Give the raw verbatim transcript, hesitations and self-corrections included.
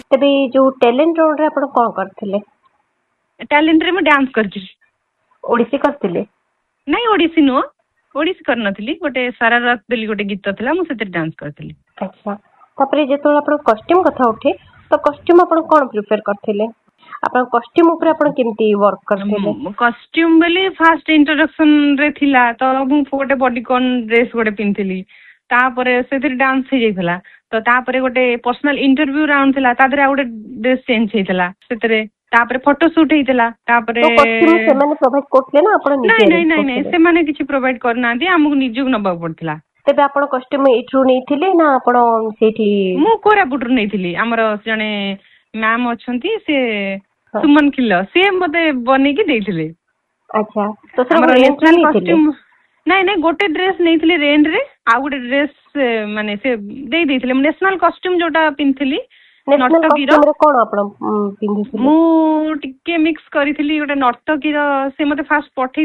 तेबे जो talent round रे आपण कोन करथिले? टैलेंट रे मैं डांस करथि। ओडिसी करथिले? नहीं ओडिसी नो ओडिसी कर नथली गोटे सारा रात बेली गोटे गीत थला मु सेते डांस करथली। अच्छा तापरे जेतो आपण कॉस्ट्यूम कथा उठे तो कॉस्ट्यूम आपण कोन प्रिफर करथिले? आपण कॉस्ट्यूम ऊपर आपण केमती वर्क करथिले? कॉस्ट्यूम बेली फर्स्ट इंट्रोडक्शन रे थिला तो मु गोटे बॉडीकॉन ड्रेस गोटे पिनथिली तापरे सेते डांस हे जाइथला तो तापरे गोटे पर्सनल इंटरव्यू राउंड थिला तादरे गोटे ड्रेस चेंज हेतला सेतरे तापरे फोटो शूट हेतला तापरे तो कॉस्ट्यूम से माने प्रोवाइड करथले ना आपण निजे? नहीं नहीं नहीं से माने किछि प्रोवाइड करना दी हमहु निजु नबा पड़थला। तेबे आपण कॉस्ट्यूम इठरू नेथिले ना आपण सेठी? मु कोरापुटरू नेथिली हमर जने मैम अछंती से सुमन किल्लो से मते बने की देथिले। अच्छा तो सर नेशनल कॉस्ट्यूम नहीं नहीं गोटे ड्रेस नेथिले रेंट रे आ गोटे ड्रेस माने से दे देथिले नेशनल कॉस्ट्यूम जोटा पिनथिली नर्तकीर कोन आपण पिनथिले? मु टिके मिक्स करिथिली गोटे नर्तकीर से मते फास्ट पठै